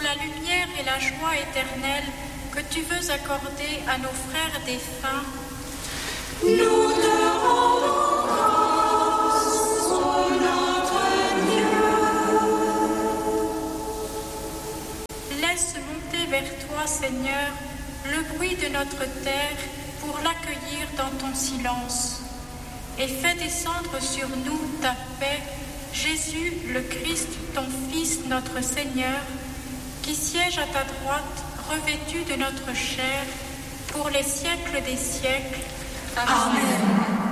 la lumière et la joie éternelle que tu veux accorder à nos frères défunts, nous te rendons grâce, ô notre Dieu. Laisse monter vers toi, Seigneur, le bruit de notre terre pour l'accueillir dans ton silence. Et fais descendre sur nous ta paix, Jésus, le Christ, ton Fils, notre Seigneur, qui siège à ta droite, revêtu de notre chair, pour les siècles des siècles. Amen.